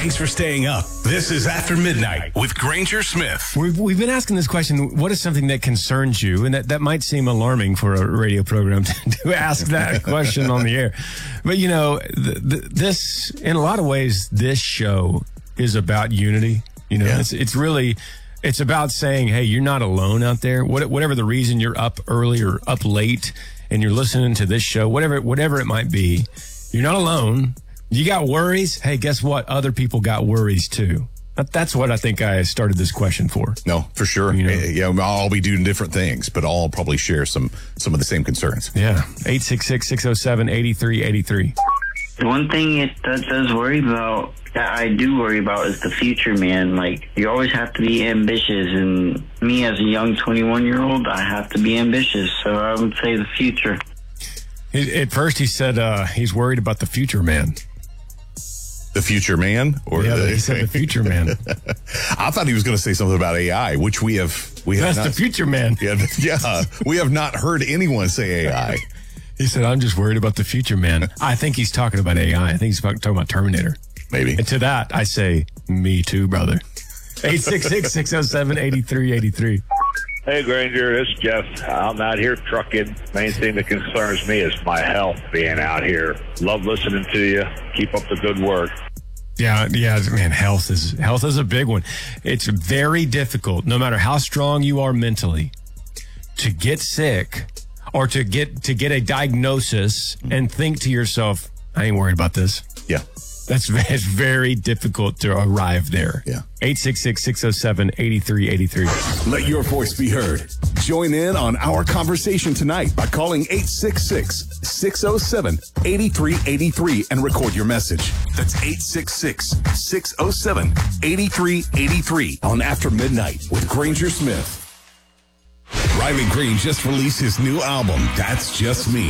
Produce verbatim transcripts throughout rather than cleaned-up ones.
Thanks for staying up. This is After Midnight with Granger Smith. We've, we've been asking this question, what is something that concerns you? And that, that might seem alarming for a radio program to, to ask that question on the air. But, you know, the, the, this, in a lot of ways, this show is about unity. You know, yeah. it's it's really, it's about saying, hey, you're not alone out there. What, whatever the reason you're up early or up late and you're listening to this show, whatever whatever it might be, you're not alone. You got worries? Hey, guess what? Other people got worries too. That's what I think I started this question for. No, for sure. You know? Yeah, we'll all be doing different things, but all probably share some some of the same concerns. Yeah. eight six six, six oh seven, eight three eight three. The one thing it that does worry about, that I do worry about, is the future, man. Like, you always have to be ambitious, and me as a young twenty-one-year-old, I have to be ambitious, so I would say the future. At first, he said uh, he's worried about the future man. The future man? Or yeah, the, he said the future man. I thought he was going to say something about A I, which we have... We have That's not, the future man. Yeah, yeah, we have not heard anyone say A I. He said, I'm just worried about the future man. I think he's talking about A I. I think he's talking about Terminator. Maybe. And to that, I say, me too, brother. eight six six, six oh seven, eight three eight three. Hey, Granger, this is Jeff. I'm out here trucking. Main thing that concerns me is my health being out here. Love listening to you. Keep up the good work. Yeah, yeah, man, health is health is a big one. It's very difficult, no matter how strong you are mentally, to get sick or to get to get a diagnosis and think to yourself, I ain't worried about this. Yeah. That's it's very difficult to arrive there. Yeah. eight six six, six oh seven, eight three eight three. Let your voice be heard. Join in on our conversation tonight by calling eight six six, six oh seven, eight three eight three and record your message. That's eight six six, six oh seven, eight three eight three on After Midnight with Granger Smith. Riley Green just released his new album, That's Just Me.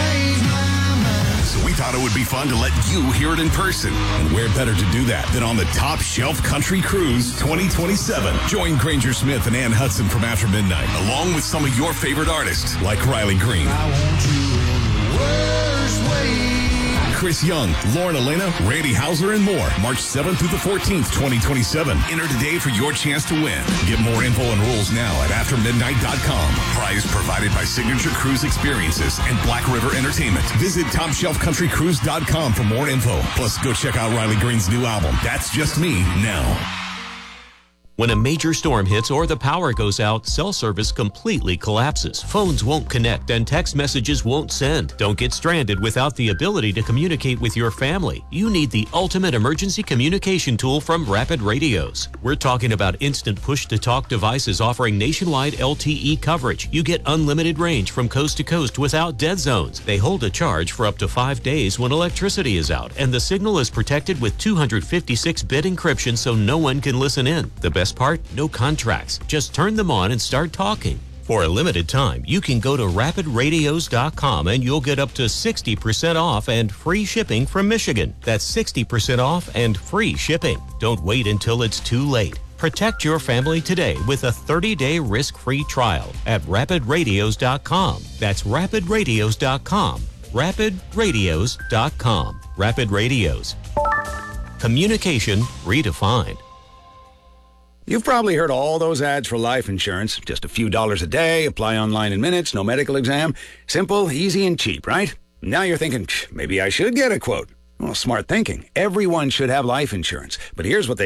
So we thought it would be fun to let you hear it in person. And where better to do that than on the Top Shelf Country Cruise twenty twenty-seven. Join Granger Smith and Ann Hudson from After Midnight, along with some of your favorite artists like Riley Green, I want you in the worst way. Chris Young, Lauren Elena, Randy Houser, and more. March seventh through the fourteenth, twenty twenty-seven. Enter today for your chance to win. Get more info and rules now at after midnight dot com. Prize provided by Signature Cruise Experiences and Black River Entertainment. Visit top shelf country cruise dot com for more info. Plus, go check out Riley Green's new album, That's Just Me, now. When a major storm hits or the power goes out, cell service completely collapses. Phones won't connect and text messages won't send. Don't get stranded without the ability to communicate with your family. You need the ultimate emergency communication tool from Rapid Radios. We're talking about instant push-to-talk devices offering nationwide L T E coverage. You get unlimited range from coast to coast without dead zones. They hold a charge for up to five days when electricity is out, and the signal is protected with two fifty-six bit encryption so no one can listen in. The best part? No contracts. Just turn them on and start talking. For a limited time, you can go to rapid radios dot com and you'll get up to sixty percent off and free shipping from Michigan. That's sixty percent off and free shipping. Don't wait until it's too late. Protect your family today with a thirty-day risk-free trial at rapid radios dot com. That's rapid radios dot com. rapid radios dot com. Rapid Radios. Communication redefined. You've probably heard all those ads for life insurance. Just a few dollars a day, apply online in minutes, no medical exam. Simple, easy, and cheap, right? Now you're thinking, maybe I should get a quote. Well, smart thinking. Everyone should have life insurance. But here's what they